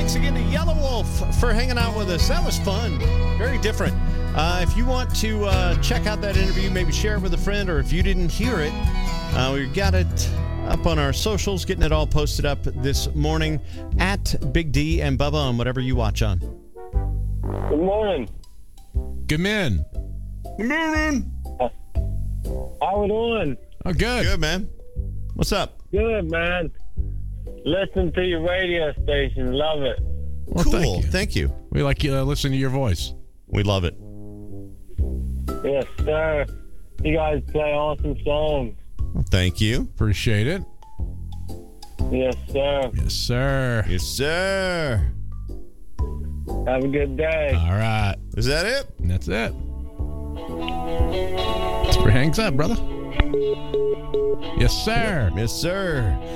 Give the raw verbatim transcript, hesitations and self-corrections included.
Thanks again to Yellow Wolf for hanging out with us. That was fun. Very different. Uh, if you want to uh, check out that interview, maybe share it with a friend, or if you didn't hear it, uh, we got it up on our socials, getting it all posted up this morning at Big D and Bubba on whatever you watch on. Good morning. Good man. Good morning. How we doing? Oh, good. Good, man. What's up? Good, man. Listen to your radio station. Love it. Well, cool. Thank you. Thank you. We like uh, listening to your voice. We love it. Yes, sir. You guys play awesome songs. Well, thank you. Appreciate it. Yes, sir. Yes, sir. Yes, sir. Have a good day. All right. Is that it? And that's it. That's where he hangs up, brother. Yes, sir. Yes, sir.